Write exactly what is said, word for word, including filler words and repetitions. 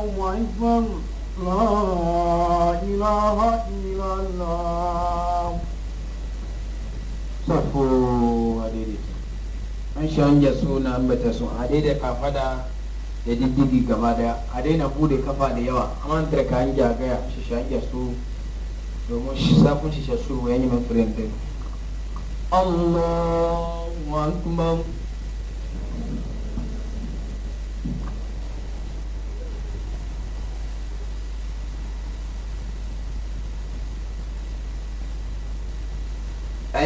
أكبر لا إله إلا الله. Safu adede an shanja suna ambata sun adede kafada da diddigi gaba daya a daina bude kafa da yawa amma tare ka an jagaya shi shanja su domin shi safun shi su yayi mai friend din الله أكبر